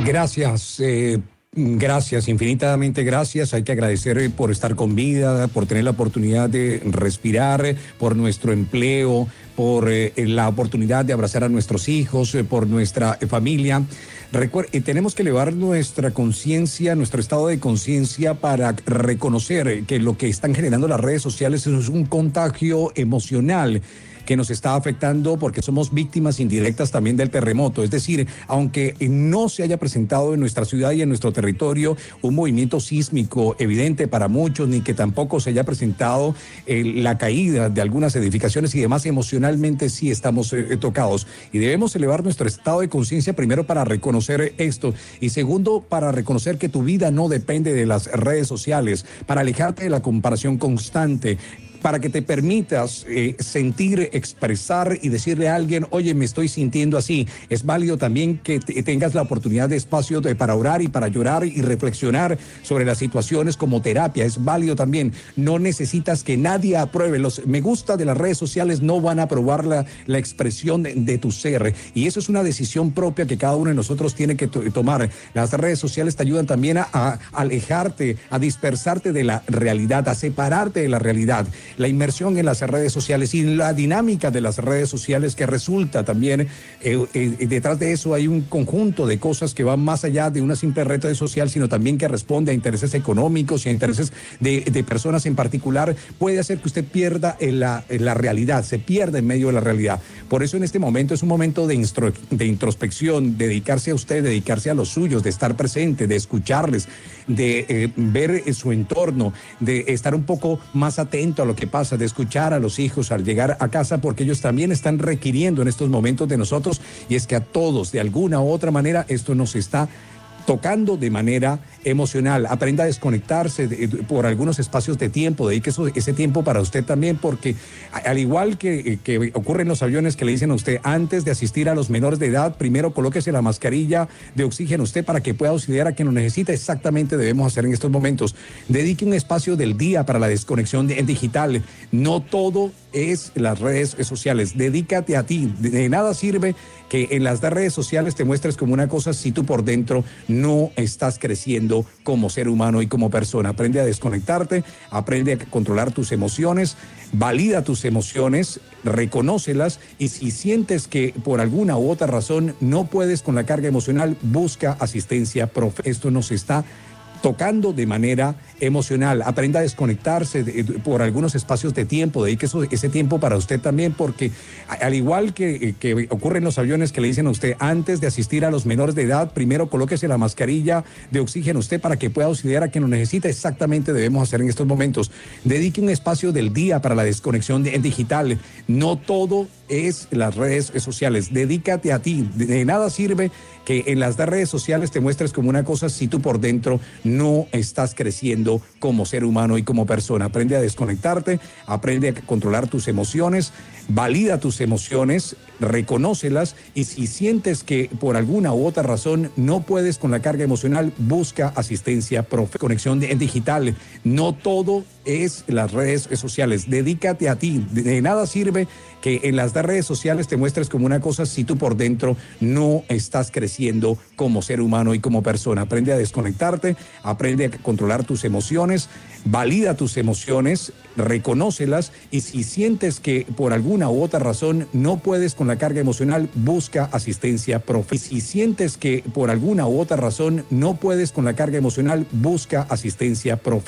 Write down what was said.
Gracias, gracias, infinitamente gracias. Hay que agradecer por estar con vida, por tener la oportunidad de respirar, por nuestro empleo, por la oportunidad de abrazar a nuestros hijos, por nuestra familia. Tenemos que elevar nuestra conciencia, nuestro estado de conciencia para reconocer que lo que están generando las redes sociales es un contagio emocional que nos está afectando porque somos víctimas indirectas también del terremoto. Es decir, aunque no se haya presentado en nuestra ciudad y en nuestro territorio un movimiento sísmico evidente para muchos, ni que tampoco se haya presentado la caída de algunas edificaciones y demás, emocionalmente sí estamos tocados. Y debemos elevar nuestro estado de conciencia primero para reconocer esto y segundo para reconocer que tu vida no depende de las redes sociales, para alejarte de la comparación constante, para que te permitas sentir, expresar y decirle a alguien, oye, me estoy sintiendo así. Es válido también que tengas la oportunidad de espacio para orar y para llorar y reflexionar sobre las situaciones como terapia. Es válido también. No necesitas que nadie apruebe. Los me gusta de las redes sociales no van a aprobar la expresión de tu ser. Y eso es una decisión propia que cada uno de nosotros tiene que tomar. Las redes sociales te ayudan también a alejarte, a dispersarte de la realidad, a separarte de la realidad. La inmersión en las redes sociales y la dinámica de las redes sociales que resulta también, detrás de eso hay un conjunto de cosas que van más allá de una simple red social, sino también que responde a intereses económicos y a intereses de personas en particular, puede hacer que usted pierda la realidad, se pierda en medio de la realidad. Por eso en este momento es un momento de introspección, dedicarse a usted, dedicarse a los suyos, de estar presente, de escucharles, de ver su entorno, de estar un poco más atento a lo que pasa, de escuchar a los hijos al llegar a casa, porque ellos también están requiriendo en estos momentos de nosotros, y es que a todos, de alguna u otra manera, esto nos está tocando de manera emocional. Aprenda a desconectarse por algunos espacios de tiempo, dedique ese tiempo para usted también, porque al igual que ocurre en los aviones que le dicen a usted, antes de asistir a los menores de edad, primero colóquese la mascarilla de oxígeno usted para que pueda auxiliar a quien lo necesita. Exactamente debemos hacer en estos momentos. Dedique un espacio del día para la desconexión digital. No todo es las redes sociales. Dedícate a ti. De nada sirve que en las redes sociales te muestres como una cosa si tú por dentro no estás creciendo como ser humano y como persona. Aprende a desconectarte, aprende a controlar tus emociones, valida tus emociones, reconócelas, y si sientes que por alguna u otra razón no puedes con la carga emocional, busca asistencia profesional. Esto nos está tocando de manera emocional. Aprenda a desconectarse por algunos espacios de tiempo, dedique ese tiempo para usted también, porque al igual que ocurre en los aviones que le dicen a usted, antes de asistir a los menores de edad, primero colóquese la mascarilla de oxígeno usted para que pueda auxiliar a quien lo necesita. Exactamente debemos hacer en estos momentos. Dedique un espacio del día para la desconexión digital. No todo es las redes sociales. Dedícate a ti. De nada sirve que en las redes sociales te muestres como una cosa si tú por dentro no estás creciendo como ser humano y como persona. Aprende a desconectarte, aprende a controlar tus emociones, valida tus emociones, reconócelas, y si sientes que por alguna u otra razón no puedes con la carga emocional, busca asistencia profesional. Conexión digital. No todo es las redes sociales. Dedícate a ti. De nada sirve que en las redes sociales te muestres como una cosa si tú por dentro no estás creciendo como ser humano y como persona. Aprende a desconectarte, aprende a controlar tus emociones, valida tus emociones, reconócelas, y si sientes que por alguna u otra razón no puedes con la carga emocional, busca asistencia profesional. Y si sientes que por alguna u otra razón no puedes con la carga emocional, busca asistencia profesional.